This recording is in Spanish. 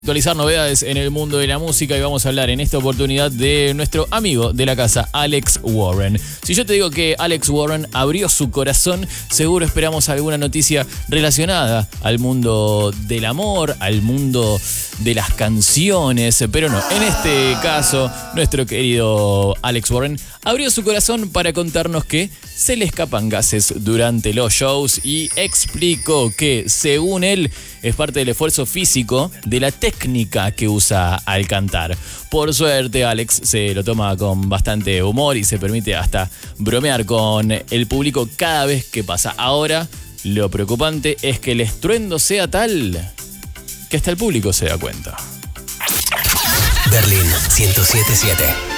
Actualizar novedades en el mundo de la música y vamos a hablar en esta oportunidad de nuestro amigo de la casa, Alex Warren. Si yo te digo que Alex Warren abrió su corazón, seguro esperamos alguna noticia relacionada al mundo del amor, al mundo de las canciones, pero no. En este caso, nuestro querido Alex Warren abrió su corazón para contarnos que se le escapan gases durante los shows y explicó que, según él, es parte del esfuerzo físico de la técnica que usa al cantar. Por suerte, Alex se lo toma con bastante humor y se permite hasta bromear con el público cada vez que pasa. Ahora, lo preocupante es que el estruendo sea tal que hasta el público se da cuenta. Berlín 107.7